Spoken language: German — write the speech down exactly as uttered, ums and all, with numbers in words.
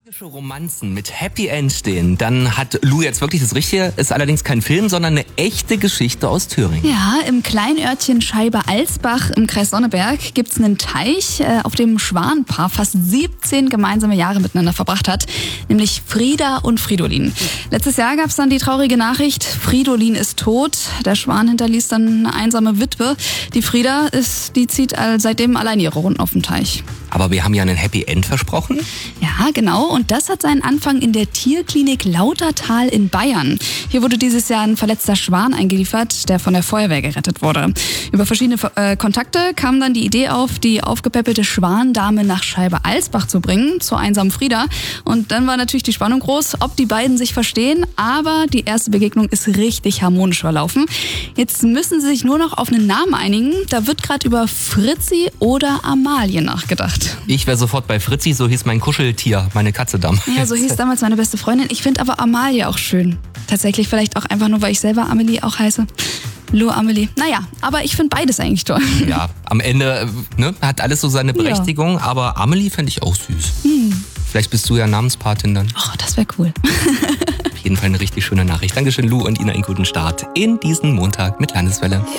Romanzen mit Happy End stehen, dann hat Lou jetzt wirklich das Richtige. Ist allerdings kein Film, sondern eine echte Geschichte aus Thüringen. Ja, im Kleinörtchen Scheibe-Alsbach im Kreis Sonneberg gibt's einen Teich, äh, auf dem Schwanpaar fast siebzehn gemeinsame Jahre miteinander verbracht hat, nämlich Frieda und Fridolin. Letztes Jahr gab's dann die traurige Nachricht, Fridolin ist tot. Der Schwan hinterließ dann eine einsame Witwe. Die Frieda ist, die zieht seitdem allein ihre Runden auf dem Teich. Aber wir haben ja einen Happy End versprochen. Ja, genau. Und das hat seinen Anfang in der Tierklinik Lautertal in Bayern. Hier wurde dieses Jahr ein verletzter Schwan eingeliefert, der von der Feuerwehr gerettet wurde. Über verschiedene äh, Kontakte kam dann die Idee auf, die aufgepeppelte Schwandame nach Scheibe-Alsbach zu bringen, zur einsamen Frieda. Und dann war natürlich die Spannung groß, ob die beiden sich verstehen. Aber die erste Begegnung ist richtig harmonisch verlaufen. Jetzt müssen sie sich nur noch auf einen Namen einigen. Da wird gerade über Fritzi oder Amalie nachgedacht. Ich wäre sofort bei Fritzi, so hieß mein Kuscheltier, meine Katze damals. Ja, so hieß damals meine beste Freundin. Ich finde aber Amalie auch schön. Tatsächlich vielleicht auch einfach nur, weil ich selber Amelie auch heiße. Lou Amelie. Naja, aber ich finde beides eigentlich toll. Ja, am Ende ne, hat alles so seine Berechtigung, ja. Aber Amelie fände ich auch süß. Hm. Vielleicht bist du ja Namenspatin dann. Oh, das wäre cool. Auf jeden Fall eine richtig schöne Nachricht. Dankeschön, Lou, und Ihnen einen guten Start in diesen Montag mit Landeswelle.